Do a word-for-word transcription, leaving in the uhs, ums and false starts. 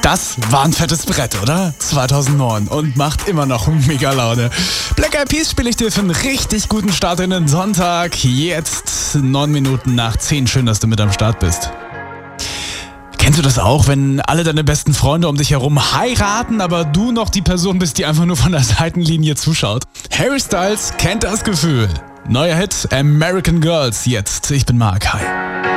Das war ein fettes Brett, oder? zweitausendneun und macht immer noch mega Laune. Black Eyed Peas spiele ich dir für einen richtig guten Start in den Sonntag. Jetzt neun Minuten nach zehn. Schön, dass du mit am Start bist. Kennst du das auch, wenn alle deine besten Freunde um dich herum heiraten, aber du noch die Person bist, die einfach nur von der Seitenlinie zuschaut? Harry Styles kennt das Gefühl. Neuer Hit American Girls jetzt. Ich bin Mark. Hi.